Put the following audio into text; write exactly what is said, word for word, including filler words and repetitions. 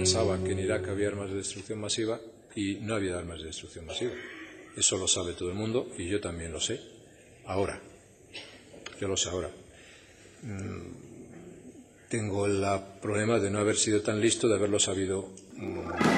pensaba que en Irak había armas de destrucción masiva y no había armas de destrucción masiva. Eso lo sabe todo el mundo y yo también lo sé. Ahora, yo lo sé ahora. Tengo el problema de no haber sido tan listo, de haberlo sabido